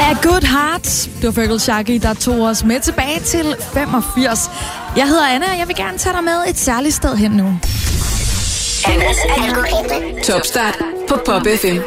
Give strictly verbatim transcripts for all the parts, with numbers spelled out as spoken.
A Good Heart. Det var Fergal Shaggy, der tog os med tilbage til femogfirs. Jeg hedder Anna, og jeg vil gerne tage dig med et særligt sted hen nu. Annas algoritme. Topstart på Pop F M.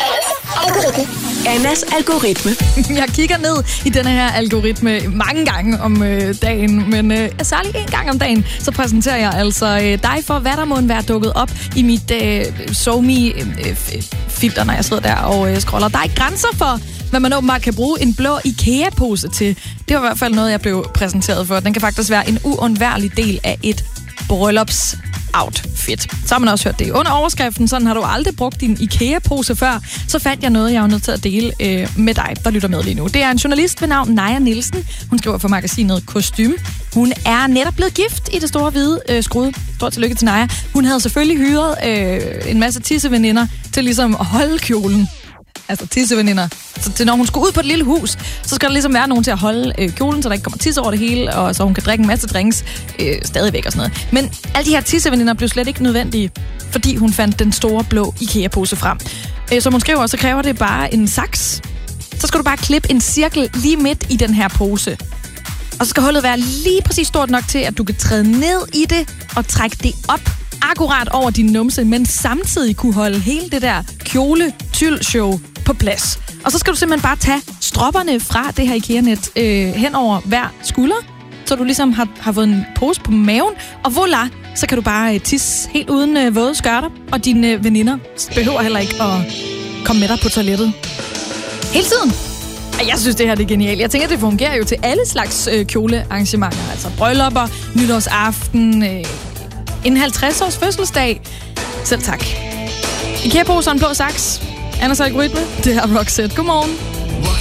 Annas algoritme. Jeg kigger ned i denne her algoritme mange gange om øh, dagen, men øh, særligt en gang om dagen, så præsenterer jeg altså øh, dig for, hvad der må være dukket op i mit øh, SoMe-filter, når jeg sidder der og øh, scroller. Der er ikke grænser for, hvad man åbenbart kan bruge en blå IKEA-pose til. Det var i hvert fald noget, jeg blev præsenteret for. Den kan faktisk være en uundværlig del af et bryllups outfit. Så har man også hørt det. Under overskriften, sådan har du aldrig brugt din IKEA-pose før, så fandt jeg noget, jeg var nødt til at dele øh, med dig, der lytter med lige nu. Det er en journalist ved navn Naja Nielsen. Hun skriver for magasinet Kostume. Hun er netop blevet gift i det store hvide øh, skrud. Stort tillykke til Naja. Hun havde selvfølgelig hyret øh, en masse tisseveninder til ligesom at holde kjolen. Altså tisseveninder. Så til når hun skulle ud på et lille hus, så skal der ligesom være nogen til at holde øh, kjolen, så der ikke kommer tisse over det hele, og så hun kan drikke en masse drinks øh, stadigvæk og sådan noget. Men alle de her tisseveninder blev slet ikke nødvendige, fordi hun fandt den store blå IKEA-pose frem. Øh, som hun skriver, så kræver det bare en saks. Så skal du bare klippe en cirkel lige midt i den her pose. Og så skal hullet være lige præcis stort nok til, at du kan træde ned i det og trække det op akkurat over din numse, men samtidig kunne holde hele det der kjole-tyld-show på plads. Og så skal du simpelthen bare tage stropperne fra det her IKEA-net øh, hen over hver skulder, så du ligesom har, har fået en pose på maven, og voilà, så kan du bare øh, tisse helt uden øh, våde skørter, og dine øh, veninder behøver heller ikke at komme med dig på toilettet hele tiden. Jeg synes, det her det er genialt. Jeg tænker, det fungerer jo til alle slags øh, kjolearrangementer, altså bryllupper, nytårsaften, øh, en halvtreds års fødselsdag. Selv tak. IKEA-poser og en blå saks. Anders algoritme, det er Roxette. Godmorgen.